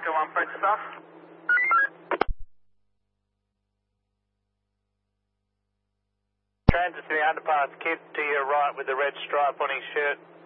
Oscar 1, Fred stuff. Transit to the underpass, kid to your right with the red stripe on his shirt.